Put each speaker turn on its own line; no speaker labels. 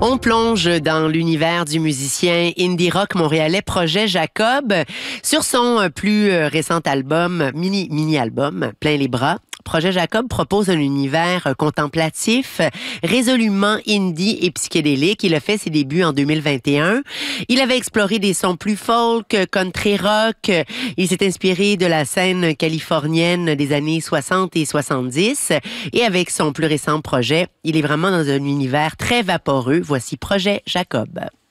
On plonge dans l'univers du musicien indie rock montréalais Projet Jacob. Sur son plus récent album, mini-album, Plein les bras, Projet Jacob propose un univers contemplatif, résolument indie et psychédélique. Il a fait ses débuts en 2021. Il avait exploré des sons plus folk, country rock. Il s'est inspiré de la scène californienne des années 60 et 70. Et avec son plus récent projet, il est vraiment dans un univers très vaporeux. Voici Projet Jacob.